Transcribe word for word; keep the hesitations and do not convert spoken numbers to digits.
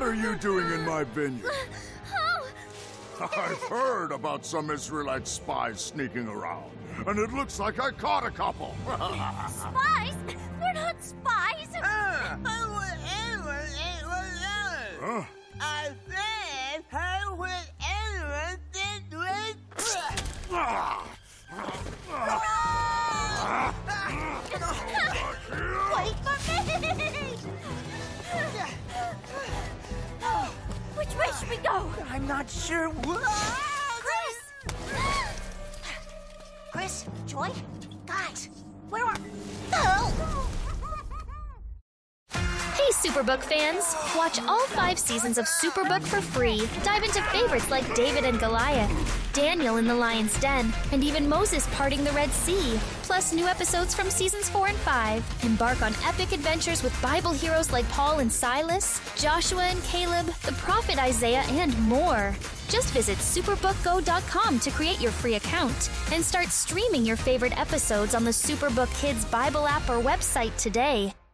are you doing in my vineyard? Oh! I've heard about some Israelite spies sneaking around, and it looks like I caught a couple. Spies? We're not spies! Uh, whatever it was. Huh? I said, how would anyone think with... Wait for me! Which way should we go? I'm not sure what... Chris! Chris, Joy, guys, where are... Oh! Hey, Superbook fans! Watch all five seasons of Superbook for free. Dive into favorites like David and Goliath, Daniel in the Lion's Den, and even Moses parting the Red Sea. Plus new episodes from seasons four and five. Embark on epic adventures with Bible heroes like Paul and Silas, Joshua and Caleb, the prophet Isaiah, and more. Just visit superbook go dot com to create your free account and start streaming your favorite episodes on the Superbook Kids Bible app or website today.